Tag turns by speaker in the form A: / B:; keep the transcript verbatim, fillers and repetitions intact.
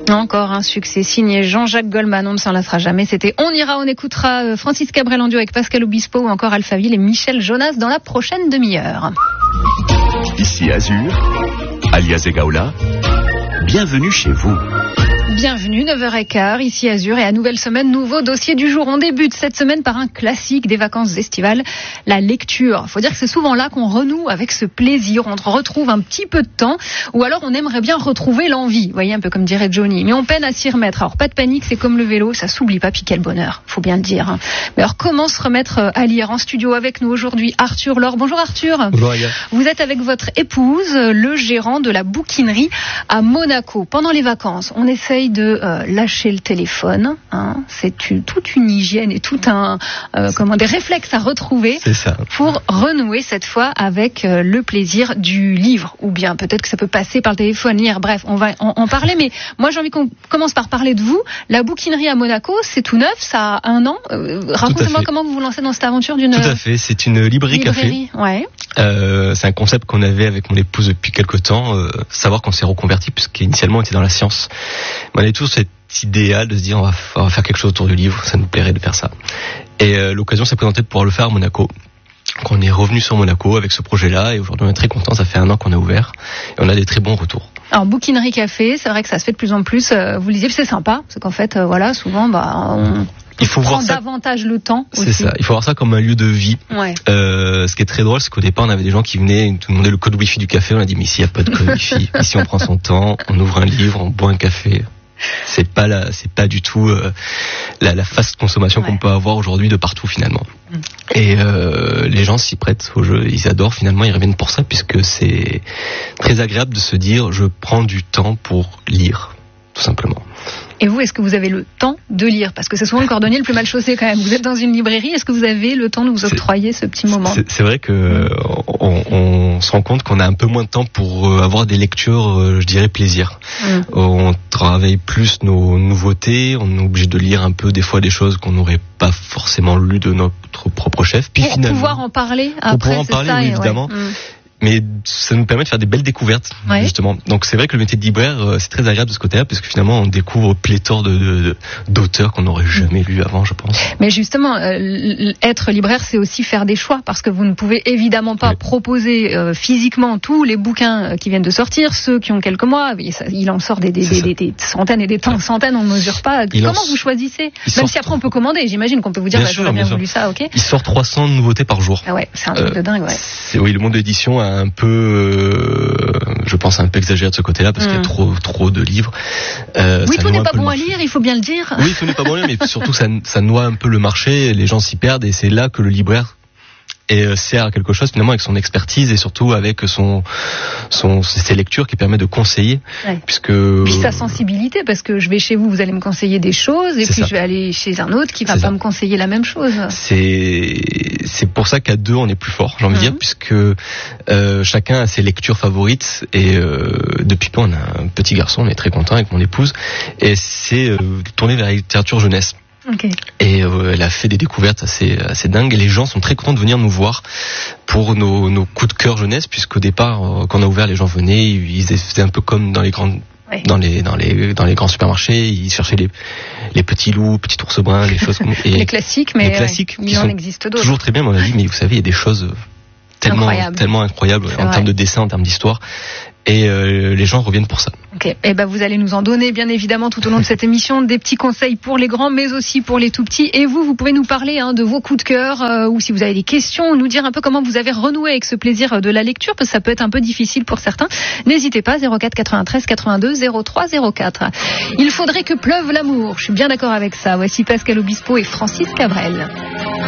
A: Encore un succès signé Jean-Jacques Goldman, on ne s'en lassera jamais. C'était On ira, on écoutera Francis Cabrel en duo avec Pascal Obispo ou encore Alphaville et Michel Jonas dans la prochaine demi-heure.
B: Ici Azur, alias Egaola, bienvenue chez vous.
A: Bienvenue, neuf heures quinze, ici Azur et à nouvelle semaine, nouveau dossier du jour. On débute cette semaine par un classique des vacances estivales, la lecture. Il faut dire que c'est souvent là qu'on renoue avec ce plaisir, on retrouve un petit peu de temps ou alors on aimerait bien retrouver l'envie, vous voyez, un peu comme dirait Johnny, mais on peine à s'y remettre. Alors pas de panique, c'est comme le vélo, ça s'oublie pas, puis quel bonheur, faut bien le dire. Mais alors comment se remettre à lire? En studio avec nous aujourd'hui Arthur Laure. Bonjour Arthur.
C: Bonjour Aya.
A: Vous êtes avec votre épouse, le gérant de la bouquinerie à Monaco. Pendant les vacances, on essaye de euh, lâcher le téléphone, hein. C'est une, toute une hygiène et tout un euh, comment des réflexes à retrouver.
C: C'est ça.
A: Pour renouer cette fois avec euh, le plaisir du livre, ou bien peut-être que ça peut passer par le téléphone, lire. Bref, on va en, en parler. Mais moi, j'ai envie qu'on commence par parler de vous. La bouquinerie à Monaco, c'est tout neuf, ça a un an. Euh, racontez-moi comment vous vous lancez dans cette aventure d'une.
C: Tout à fait. C'est une librairie,
A: librairie
C: café.
A: Ouais.
C: Euh, c'est un concept qu'on avait avec mon épouse depuis quelques temps. Euh, savoir qu'on s'est reconverti puisqu'initialement on était dans la science. On avait toujours cet idéal de se dire on va, on va faire quelque chose autour du livre. Ça nous plairait de faire ça. Et euh, l'occasion s'est présentée de pouvoir le faire à Monaco. Donc on est revenu sur Monaco avec ce projet-là et aujourd'hui on est très content. Ça fait un an qu'on a ouvert et on a des très bons retours.
A: Alors bouquinerie café, c'est vrai que ça se fait de plus en plus. Euh, vous lisiez, c'est sympa, parce qu'en fait, euh, voilà, souvent, bah, on.
C: Il faut
A: prend
C: voir ça,
A: davantage le temps aussi.
C: C'est ça. Il faut voir ça comme un lieu de vie.
A: Ouais.
C: Euh, ce qui est très drôle, c'est qu'au départ, on avait des gens qui venaient nous demander le code Wi-Fi du café. On a dit, mais ici, il n'y a pas de code Wi-Fi. Ici, on prend son temps, on ouvre un livre, on boit un café. C'est pas la, c'est pas du tout euh, la, la fast consommation ouais. qu'on peut avoir aujourd'hui de partout finalement. Mmh. Et euh, les gens s'y prêtent au jeu. Ils adorent finalement. Ils reviennent pour ça puisque c'est très agréable de se dire, je prends du temps pour lire, tout simplement.
A: Et vous, est-ce que vous avez le temps de lire? Parce que c'est souvent le cordonnier le plus mal chaussé quand même. Vous êtes dans une librairie, est-ce que vous avez le temps de vous octroyer ce petit moment?
C: C'est, c'est vrai que on, on se rend compte qu'on a un peu moins de temps pour avoir des lectures, je dirais, plaisir. Mm. On travaille plus nos nouveautés, on est obligé de lire un peu des fois des choses qu'on n'aurait pas forcément lues de notre propre chef. Puis
A: pour
C: finalement,
A: pouvoir en parler après,
C: pour pouvoir en
A: c'est
C: parler,
A: ça,
C: oui,
A: et
C: évidemment.
A: Ouais. Mm.
C: Mais ça nous permet de faire des belles découvertes, ouais. justement. Donc c'est vrai que le métier de libraire, c'est très agréable de ce côté-là, parce que finalement on découvre pléthore de, de, de, d'auteurs qu'on n'aurait jamais lus avant, je pense.
A: Mais justement, euh, être libraire, c'est aussi faire des choix, parce que vous ne pouvez évidemment pas oui. proposer euh, physiquement tous les bouquins qui viennent de sortir, ceux qui ont quelques mois. Il en sort des, des, des, des, des centaines et des ouais. centaines, on ne mesure pas. Il Comment en... vous choisissez? il Même si après on peut commander, j'imagine qu'on peut vous dire,
C: bien
A: bah,
C: sûr,
A: j'aurais bien,
C: bien
A: voulu ça, ok.
C: Il sort trois cents nouveautés par jour.
A: Ah ouais, c'est un truc euh, de dingue, ouais.
C: C'est, oui, le monde de l'édition a un peu... Euh, je pense un peu exagéré de ce côté-là parce mmh. qu'il y a trop trop de livres.
A: Euh, oui, tout n'est pas bon à lire, il faut bien le dire.
C: Oui, tout n'est pas bon à lire, mais surtout ça, ça noie un peu le marché, les gens s'y perdent et c'est là que le libraire et euh, sert à quelque chose finalement avec son expertise et surtout avec son son ses lectures qui permet de conseiller ouais. puisque
A: puis sa sensibilité parce que je vais chez vous vous allez me conseiller des choses et puis ça. Je vais aller chez un autre qui va c'est pas ça. Me conseiller la même chose.
C: C'est c'est pour ça qu'à deux on est plus fort, j'ai envie de mmh. dire, puisque euh, chacun a ses lectures favorites et euh, depuis peu on a un petit garçon, on est très content avec mon épouse et c'est euh, tourné vers la littérature jeunesse.
A: Okay.
C: Et euh, elle a fait des découvertes assez assez dingues et les gens sont très contents de venir nous voir pour nos nos coups de cœur jeunesse, puisqu'au départ euh, quand on a ouvert les gens venaient, ils faisaient un peu comme dans les grandes oui. dans les dans les dans les grands supermarchés, ils cherchaient les les petits loups, petits ours bruns, les choses comme
A: et les classiques, mais
C: les classiques
A: ouais,
C: qui
A: il en
C: sont
A: existe d'autres.
C: Toujours très bien, mais on a dit mais vous savez il y a des choses tellement
A: incroyable.
C: tellement incroyables
A: c'est
C: en
A: vrai.
C: termes de dessin, en termes d'histoire. Et euh, les gens reviennent pour ça.
A: Ok. Et ben vous allez nous en donner bien évidemment tout au long de cette émission des petits conseils pour les grands, mais aussi pour les tout petits. Et vous, vous pouvez nous parler hein, de vos coups de cœur euh, ou si vous avez des questions, nous dire un peu comment vous avez renoué avec ce plaisir de la lecture, parce que ça peut être un peu difficile pour certains. N'hésitez pas, zéro quatre quatre-vingt-treize quatre-vingt-deux zéro trois zéro quatre. Il faudrait que pleuve l'amour. Je suis bien d'accord avec ça. Voici Pascal Obispo et Francis Cabrel.